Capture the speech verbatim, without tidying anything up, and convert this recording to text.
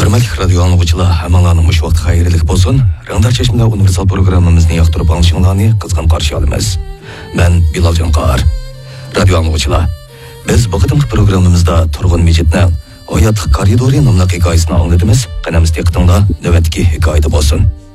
Hürmetli radyo anlıqçılar, hammalarning mush vaqt xayrlik bo'lsin. Rangdar Chashmada universal programmamizni yoqtirib olishinglarni qizg'in qarshi olamiz. Men Bilal Jonqar. Radio anlıqçılar, biz bu qadimgi programmamizda Turg'un Mejitning Hayot koridori nomli hikoyasini angladimiz. Qanamiz diqqatinglar navbatdagi hikoyada bo'lsin.